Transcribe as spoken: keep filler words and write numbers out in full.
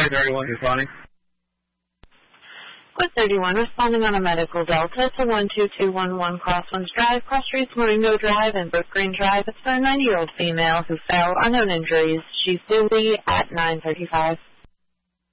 Quad thirty-one responding. Quad thirty-one responding on a medical Delta to one two two one one Crosswinds Drive, Cross Streets, Moringo Drive, and Brook Green Drive. It's for a ninety-year-old female who fell, unknown injuries. She's duly at nine thirty-five.